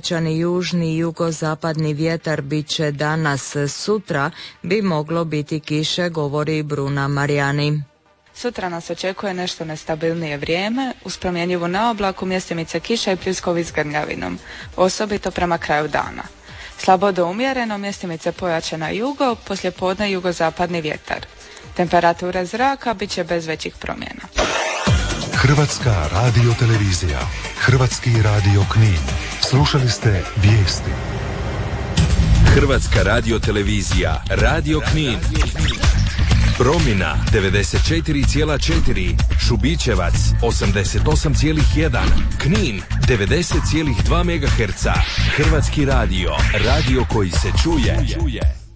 povećani južni i jugozapadni vjetar bit će danas. Sutra bi moglo biti kiše, govori Bruna Marjani. Sutra nas očekuje nešto nestabilnije vrijeme, uz promjenjivu naoblaku, mjestimice kiša i pljuskovi s grmljavinom, osobito prema kraju dana. Slabo do umjereno, mjestimice pojače na jugo, poslijepodne jugozapadni vjetar. Temperatura zraka bit će bez većih promjena. Hrvatska radiotelevizija, Hrvatski radio Knin. Slušali ste vijesti. Hrvatska radiotelevizija, Radio Knin. Promjena 94,4, Šubićevac 88,1, Knin 90,2 MHz. Hrvatski radio, radio koji se čuje.